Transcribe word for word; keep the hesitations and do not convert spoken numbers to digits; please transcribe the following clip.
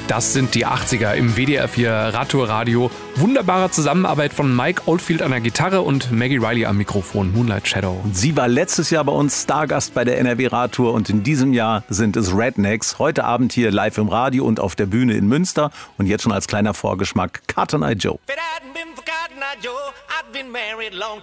Das sind die achtziger im W D R vier Radtour Radio. Wunderbare Zusammenarbeit von Mike Oldfield an der Gitarre und Maggie Riley am Mikrofon, Moonlight Shadow. Sie war letztes Jahr bei uns Stargast bei der N R W Radtour und in diesem Jahr sind es Rednecks. Heute Abend hier live im Radio und auf der Bühne in Münster. Und jetzt schon als kleiner Vorgeschmack Cotton Eye Joe.